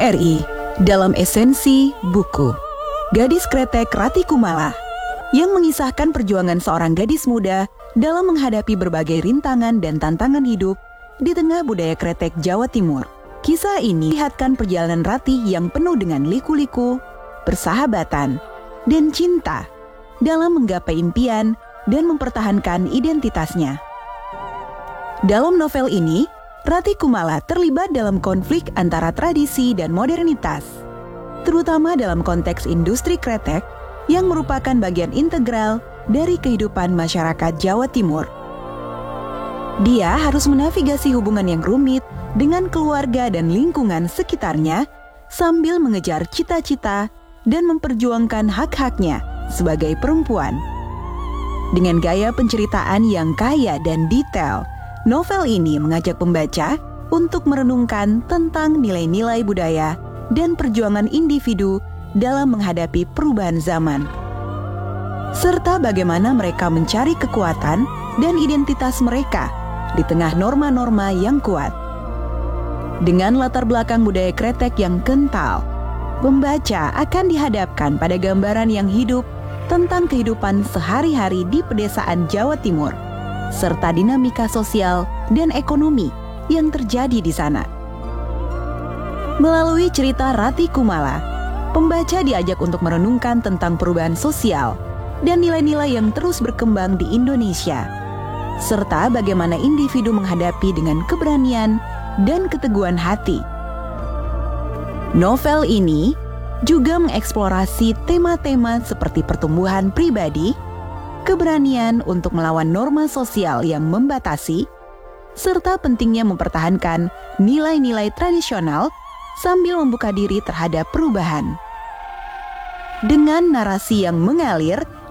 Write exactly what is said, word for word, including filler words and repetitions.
R I dalam esensi buku Gadis Kretek Rati Kumala yang mengisahkan perjuangan seorang gadis muda dalam menghadapi berbagai rintangan dan tantangan hidup di tengah budaya kretek Jawa Timur. Kisah ini melihatkan perjalanan Rati yang penuh dengan liku-liku, persahabatan, dan cinta dalam menggapai impian dan mempertahankan identitasnya. Dalam novel ini, Rati Kumala terlibat dalam konflik antara tradisi dan modernitas, terutama dalam konteks industri kretek yang merupakan bagian integral dari kehidupan masyarakat Jawa Timur. Dia harus menavigasi hubungan yang rumit dengan keluarga dan lingkungan sekitarnya sambil mengejar cita-cita dan memperjuangkan hak-haknya sebagai perempuan. Dengan gaya penceritaan yang kaya dan detail, novel ini mengajak pembaca untuk merenungkan tentang nilai-nilai budaya dan perjuangan individu dalam menghadapi perubahan zaman, serta bagaimana mereka mencari kekuatan dan identitas mereka di tengah norma-norma yang kuat. Dengan latar belakang budaya kretek yang kental, pembaca akan dihadapkan pada gambaran yang hidup tentang kehidupan sehari-hari di pedesaan Jawa Timur, serta dinamika sosial dan ekonomi yang terjadi di sana. Melalui cerita Rati Kumala, pembaca diajak untuk merenungkan tentang perubahan sosial dan nilai-nilai yang terus berkembang di Indonesia, serta bagaimana individu menghadapi dengan keberanian dan keteguhan hati. Novel ini juga mengeksplorasi tema-tema seperti pertumbuhan pribadi, keberanian untuk melawan norma sosial yang membatasi, serta pentingnya mempertahankan nilai-nilai tradisional sambil membuka diri terhadap perubahan. Dengan narasi yang mengalir